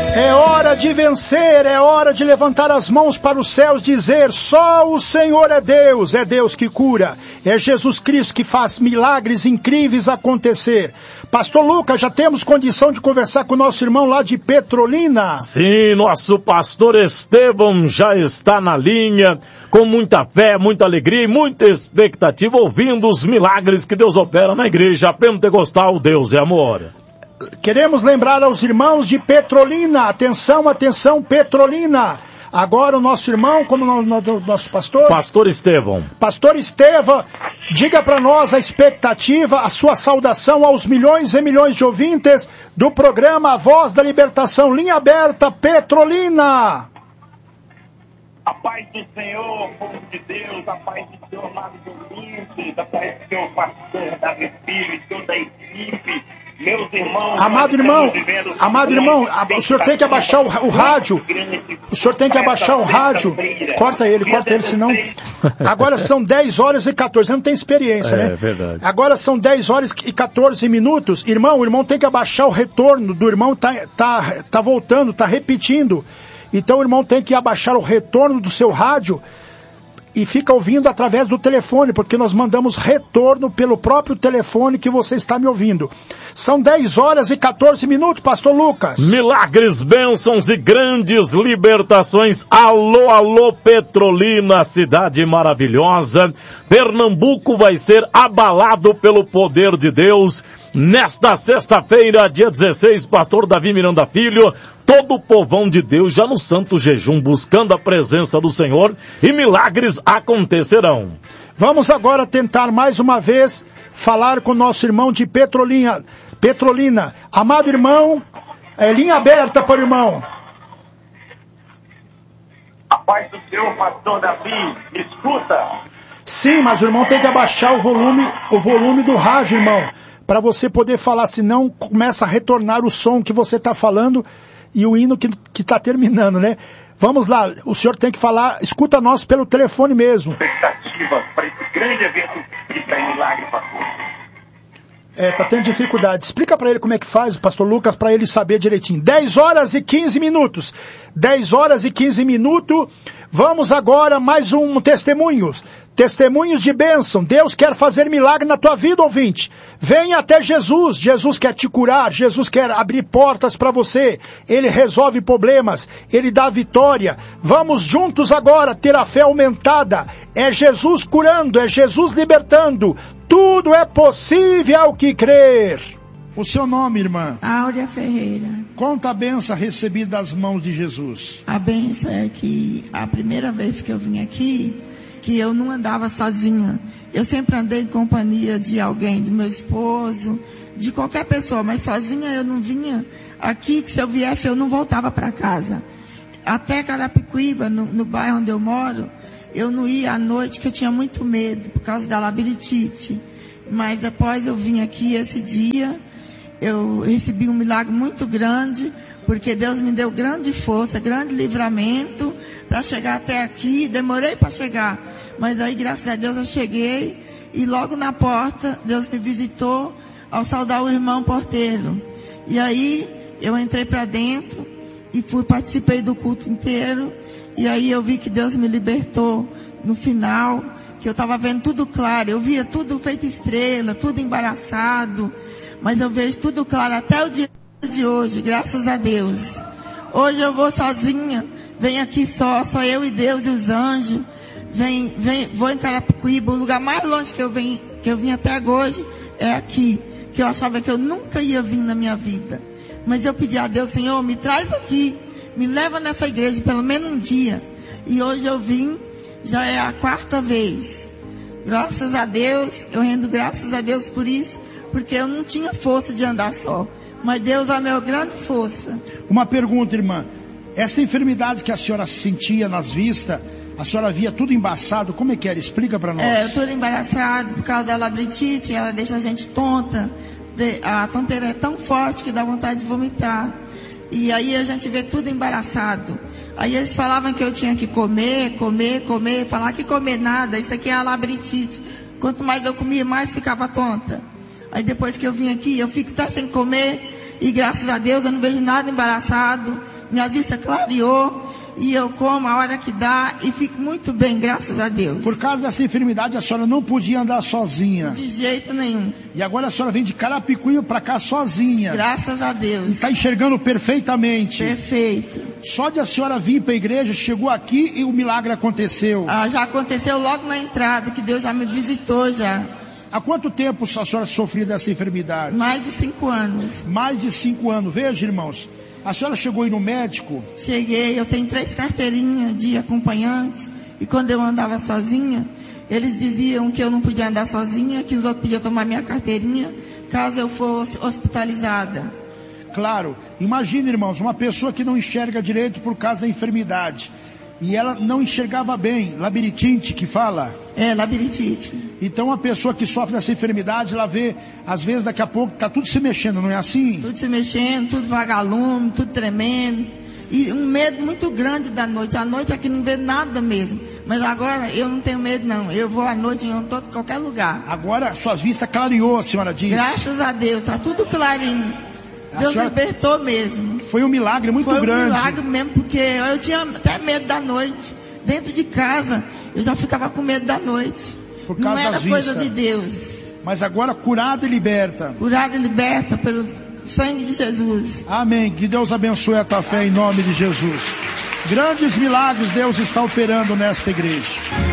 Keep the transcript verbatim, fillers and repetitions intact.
É hora de vencer, é hora de levantar as mãos para os céus, dizer: só o Senhor é Deus, é Deus que cura, é Jesus Cristo que faz milagres incríveis acontecer. Pastor Lucas, já temos condição de conversar com o nosso irmão lá de Petrolina? Sim, nosso pastor Estevão já está na linha, com muita fé, muita alegria e muita expectativa, ouvindo os milagres que Deus opera na igreja pentecostal Deus é Amor. Queremos lembrar aos irmãos de Petrolina, atenção, atenção, Petrolina. Agora o nosso irmão, como o nosso pastor? Pastor Estevão. Pastor Estevão, diga para nós a expectativa, a sua saudação aos milhões e milhões de ouvintes do programa A Voz da Libertação, linha aberta, Petrolina. A paz do Senhor, povo de Deus, a paz do Senhor, amados ouvintes, a paz do Senhor, pastor da Espírito, toda a equipe. Meus irmãos, amado irmão, amado irmão, o senhor tem que abaixar o, o rádio, o senhor tem que abaixar o rádio, corta ele, corta ele, senão, agora são dez horas e quatorze, não tem experiência, né? É verdade. Agora são dez horas e quatorze minutos, irmão, o irmão tem que abaixar o retorno do irmão, tá, tá, tá voltando, tá repetindo, então o irmão tem que abaixar o retorno do seu rádio, e fica ouvindo através do telefone, porque nós mandamos retorno pelo próprio telefone que você está me ouvindo. São dez horas e quatorze minutos, pastor Lucas. Milagres, bênçãos e grandes libertações. Alô, alô, Petrolina, cidade maravilhosa. Pernambuco vai ser abalado pelo poder de Deus. Nesta sexta-feira, dia dezesseis, pastor Davi Miranda Filho, todo o povão de Deus já no santo jejum, buscando a presença do Senhor, e milagres acontecerão. Vamos agora tentar mais uma vez falar com o nosso irmão de Petrolina. Petrolina, amado irmão, é linha aberta para o irmão. A paz do Senhor, pastor Davi, escuta. Sim, mas o irmão tem que abaixar o volume, o volume do rádio, irmão, para você poder falar, senão começa a retornar o som que você está falando e o hino que está terminando, né? Vamos lá, o senhor tem que falar, escuta nós pelo telefone mesmo. Expectativa para esse grande evento que está em milagre, pastor. É, tá tendo dificuldade. Explica para ele como é que faz, pastor Lucas, para ele saber direitinho. dez horas e quinze minutos. dez horas e quinze minutos. Vamos agora mais um testemunho. Testemunhos de bênção. Deus quer fazer milagre na tua vida, ouvinte. Venha até Jesus. Jesus quer te curar. Jesus quer abrir portas para você. Ele resolve problemas. Ele dá vitória. Vamos juntos agora ter a fé aumentada. É Jesus curando. É Jesus libertando. Tudo é possível ao que crer. O seu nome, irmã? Áurea Ferreira. Conta a benção recebida das mãos de Jesus. A benção é que a primeira vez que eu vim aqui, que eu não andava sozinha. Eu sempre andei em companhia de alguém, do meu esposo, de qualquer pessoa, mas sozinha eu não vinha aqui, que se eu viesse eu não voltava para casa. Até Carapicuíba, no, no bairro onde eu moro, eu não ia à noite, que eu tinha muito medo por causa da labirintite. Mas depois eu vim aqui esse dia, eu recebi um milagre muito grande, porque Deus me deu grande força, grande livramento para chegar até aqui. Demorei para chegar, mas aí graças a Deus eu cheguei, e logo na porta Deus me visitou ao saudar o irmão porteiro. E aí eu entrei para dentro e fui, participei do culto inteiro, e aí eu vi que Deus me libertou no final, que eu estava vendo tudo claro, eu via tudo feito estrela, tudo embaraçado, mas eu vejo tudo claro até o dia de hoje, graças a Deus. Hoje eu vou sozinha, venho aqui só, só eu e Deus e os anjos. Vem, vem, vou em Carapicuíba, o lugar mais longe que eu vim, que eu vim até hoje é aqui, que eu achava que eu nunca ia vir na minha vida. Mas eu pedi a Deus, Senhor, me traz aqui, me leva nessa igreja pelo menos um dia. E hoje eu vim, já é a quarta vez. Graças a Deus, eu rendo graças a Deus por isso, porque eu não tinha força de andar só. Mas Deus é a minha grande força. Uma pergunta, irmã. Essa enfermidade que a senhora sentia nas vistas, a senhora via tudo embaçado, como é que era? Explica para nós. É, tudo embaraçado por causa da labirintite, ela deixa a gente tonta. A tonteira é tão forte que dá vontade de vomitar. E aí a gente vê tudo embaraçado. Aí eles falavam que eu tinha que comer, comer, comer, falar que comer nada, isso aqui é a labirintite. Quanto mais eu comia, mais ficava tonta. Aí depois que eu vim aqui, eu fico até sem comer, e graças a Deus eu não vejo nada embaraçado, minha vista clareou, e eu como a hora que dá e fico muito bem, graças a Deus. Por causa dessa enfermidade, a senhora não podia andar sozinha. De jeito nenhum. E agora a senhora vem de Carapicuíba para cá sozinha. Graças a Deus. Está enxergando perfeitamente. Perfeito. Só de a senhora vir para a igreja, chegou aqui e o milagre aconteceu. Ah, já aconteceu logo na entrada, que Deus já me visitou já. Há quanto tempo a senhora sofria dessa enfermidade? Mais de cinco anos. Mais de cinco anos. Veja, irmãos. A senhora chegou aí no médico? Cheguei, eu tenho três carteirinhas de acompanhante. E quando eu andava sozinha, eles diziam que eu não podia andar sozinha, que os outros podiam tomar minha carteirinha, caso eu fosse hospitalizada. Claro. Imagina, irmãos, uma pessoa que não enxerga direito por causa da enfermidade. E ela não enxergava bem, labirintite que fala. É, labirintite. Então uma pessoa que sofre dessa enfermidade, ela vê, às vezes daqui a pouco, está tudo se mexendo, não é assim? Tudo se mexendo, tudo vagalume, tudo tremendo. E um medo muito grande da noite. À noite aqui não vê nada mesmo. Mas agora eu não tenho medo não. Eu vou à noite em todo, qualquer lugar. Agora suas vistas clareou, a senhora diz. Graças a Deus, está tudo clarinho. A Deus senhora... libertou mesmo. Foi um milagre muito Foi grande. Foi um milagre mesmo, porque eu tinha até medo da noite. Dentro de casa, eu já ficava com medo da noite. Por causa Não era das coisa vistas. de Deus. Mas agora curado e liberta. Curado e liberta pelo sangue de Jesus. Amém. Que Deus abençoe a tua fé em nome de Jesus. Grandes milagres Deus está operando nesta igreja.